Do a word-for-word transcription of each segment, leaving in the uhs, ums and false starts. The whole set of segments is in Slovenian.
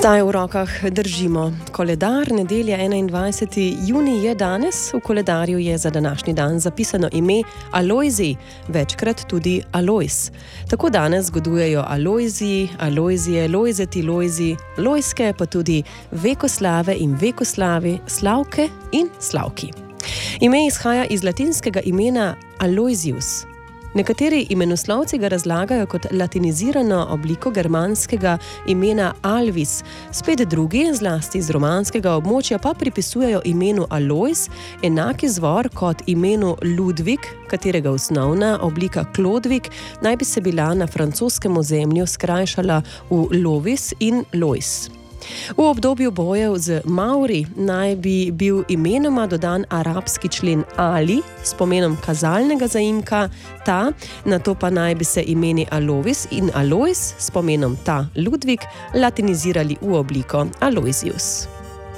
Zdaj v rokah držimo koledar, nedelja enaindvajseti junij je danes, v koledarju je za današnji dan zapisano ime Alojzij, večkrat tudi Alojz. Tako danes zgodujejo Alojziji, Alojzije, Lojzeti, Lojzi, Lojske, pa tudi Vekoslave in Vekoslavi, Slavke in Slavki. Ime izhaja iz latinskega imena Aloysius. Nekateri imenoslovci ga razlagajo kot latinizirano obliko germanskega imena Alvis, spet drugi, zlasti iz romanskega območja, pa pripisujejo imenu Alojz enak izvor kot imenu Ludvik, katerega osnovna oblika Klodvik naj bi se bila na francoskem ozemlju skrajšala v Lovis in Lois. V obdobju bojev z Mauri naj bi bil imenoma dodan arabski člen Ali s pomenom kazalnega zaimka ta, nato pa naj bi se imeni Alovis in Alojz s pomenom ta Ludvik latinizirali v obliko Alojzius.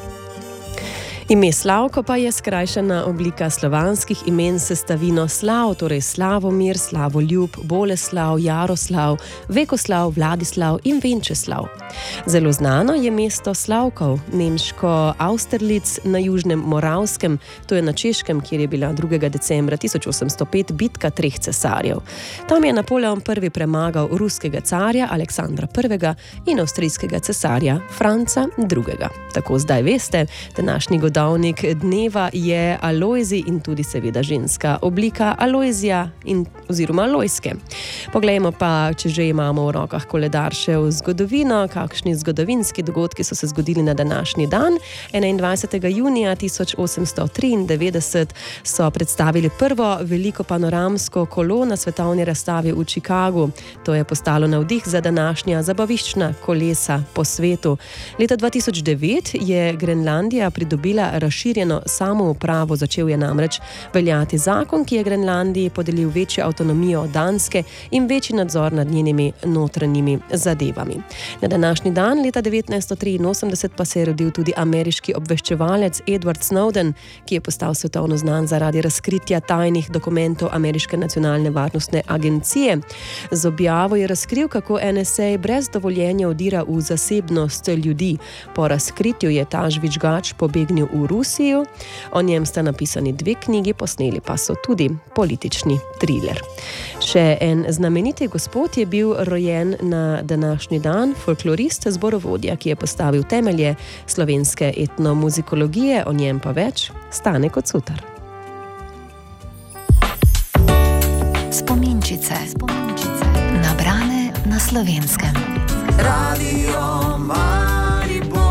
Ime Slavko pa je skrajšana oblika slovanskih imen s sestavino Slav, torej Slavomir, Slavoljub, Boleslav, Jaroslav, Vekoslav, Vladislav in Venčeslav. Zelo znano je mesto Slavkov, nemško Austerlitz na južnem Moravskem, to je na Češkem, kjer je bila drugega decembra tisoč osemsto pet bitka treh cesarjev. Tam je Napoleon prvi premagal ruskega carja Aleksandra prvega in avstrijskega cesarja Franca drugega. Tako zdaj veste, današnji godovnik dneva je Alojzij in tudi seveda ženska oblika Alojzija in oziroma Lojske. Poglejmo pa, če že imamo v rokah koledar, še v zgodovino, kakšni zgodovinski dogodki so se zgodili na današnji dan. enaindvajsetega junija tisoč osemsto triindevetdeset so predstavili prvo veliko panoramsko kolo na svetovni razstavi v Chicagu. To je postalo navdih za današnja zabaviščna kolesa po svetu. Leta dva tisoč devet je Grenlandija pridobila razširjeno samoupravo, začel je namreč veljati zakon, ki je Grenlandiji podelil večjo avtonomijo od Danske in večji nadzor nad njenimi notranjimi zadevami. Na današnji dan, leta devetnajststo triinosemdeset, pa se je rodil tudi ameriški obveščevalec Edward Snowden, ki je postal svetovno znan zaradi razkritja tajnih dokumentov ameriške nacionalne varnostne agencije. Z objavo je razkril, kako N S A brez dovoljenja vdira v zasebnost ljudi. Po razkritju je ta žvižgač pobegnil v Rusijo, o njem sta napisani dve knjigi, posneli pa so tudi politični triler. Še en znameniti gospod je bil rojen na današnji dan, folklorist, zborovodja, ki je postavil temelje slovenske etnomuzikologije, o njem pa več Stane Kocutar. Spominčice, spominčice, nabrane na Slovenskem. Radio Maribor.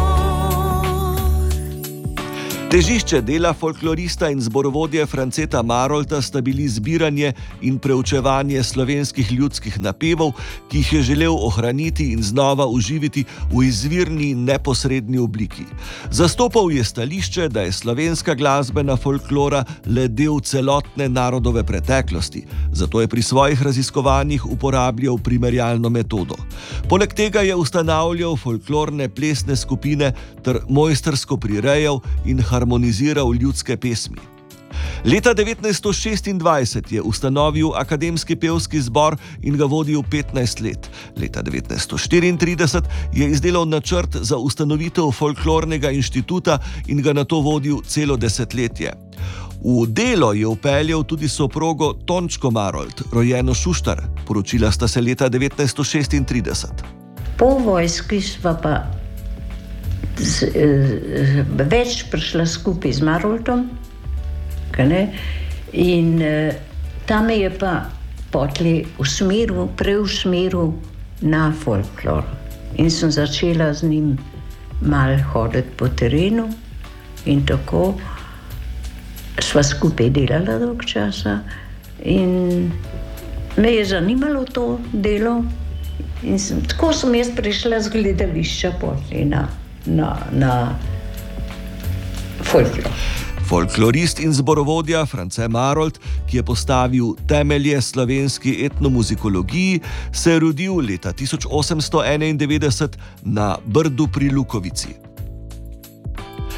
Težišče dela folklorista in zborovodje Franceta Marolta sta bili zbiranje in preučevanje slovenskih ljudskih napevov, ki jih je želel ohraniti in znova uživiti v izvirni neposredni obliki. Zastopal je stališče, da je slovenska glasbena folklora le del celotne narodove preteklosti, zato je pri svojih raziskovanjih uporabljal primerjalno metodo. Poleg tega je ustanavljal folklorne plesne skupine ter mojstrsko prirejal in harmoniziral ljudske pesmi. Leta devetnajststo šestindvajset je ustanovil Akademski pevski zbor in ga vodil petnajst let. Leta devetnajststo štiriintrideset je izdelal načrt za ustanovitev folklornega inštituta in ga nato vodil celo desetletje. V delo je vpeljal tudi soprogo Tončko Marolt, rojeno Šuštar. Poročila sta se leta devetnajststo šestintrideset. Po vojski sva pa z, z, več prišla skupaj z Maroltom, ne? In uh, tam je pa potli usmeril, preusmeril na folklor. In sem začela z njim malo hoditi po terenu in tako sva skupaj delala dolg časa in me je zanimalo to delo in sem, tako sem jaz prišla z gledališča potli na, na, na folklor. Folklorist in zborovodja France Marolt, ki je postavil temelje slovenski etnomuzikologiji, se je rodil leta tisoč osemsto enaindevetdeset na Brdu pri Lukovici.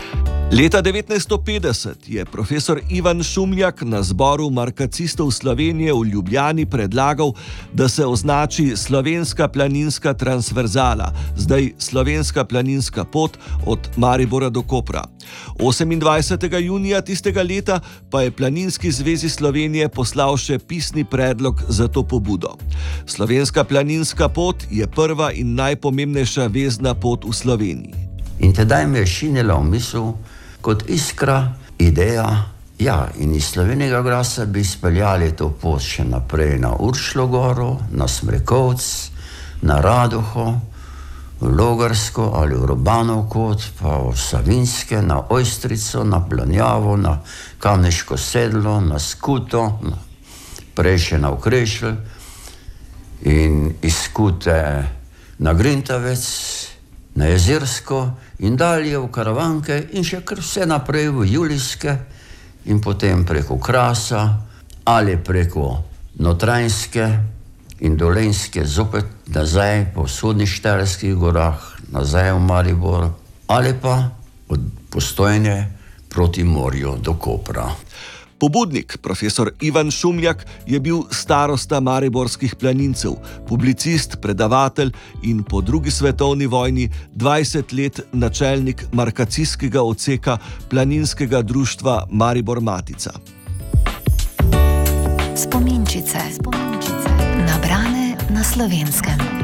Leta devetnajststo petdeset je profesor Ivan Šumljak na zboru markacistov Slovenije v Ljubljani predlagal, da se označi slovenska planinska transverzala, zdaj slovenska planinska pot od Maribora do Kopra. osemindvajsetega junija tistega leta pa je Planinski zvezi Slovenije poslal še pisni predlog za to pobudo. Slovenska planinska pot je prva in najpomembnejša vezna pot v Sloveniji. In tedaj me je šinila v misel kot iskra, ideja, ja, in iz Slovenjega Grasa bi speljali to pot še naprej na Uršljo goro, na Smrekovec, na Radoho, v Logarsko ali v Robanov kot, pa v Savinjske, na Ojstrico, na Planjavo, na Kamniško sedlo, na Skuto, prej še na Okrešelj in iz Skute na Grintavec, na Jezersko in dalje v Karavanke in še kar vse naprej v Julijske in potem preko Krasa ali preko Notranjske in Dolenjske zopet nazaj po vzhodnih Štajerskih gorah, nazaj v Maribor ali pa od Postojne proti morju do Kopra. Pobudnik, profesor Ivan Šumljak, je bil starosta mariborskih planincev, publicist, predavatelj in po drugi svetovni vojni dvajset let načelnik markacijskega odseka planinskega društva Maribor Matica. Spominčice. Spominčice. Nabrane na Slovenskem.